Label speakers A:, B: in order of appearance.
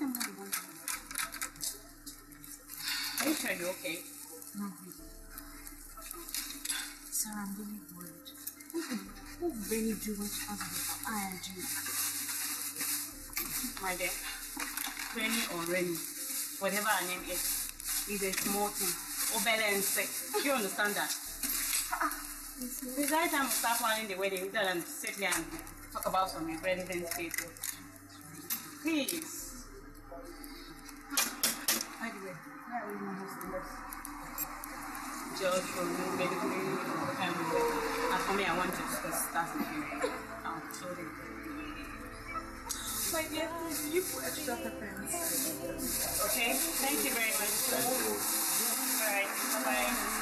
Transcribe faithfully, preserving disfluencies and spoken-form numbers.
A: I'm not the one.
B: Are you sure you're okay?
A: No, Sarah, I'm really worried. What will Benny do when she has with I and you?
B: My dear, Benny or Renny, whatever her name is, is a small thing. Or better and sick. Do you understand that? It's the right time to start planning the wedding rather than sit here and talk about some irrelevant people. Please. By the way, where are we going to host Just for me, medically, family. As for me, I want to discuss stuff with you. I'm sorry.
A: My dear, please, you put extra pepper inside.
B: Okay, thank you very much. All right, bye-bye.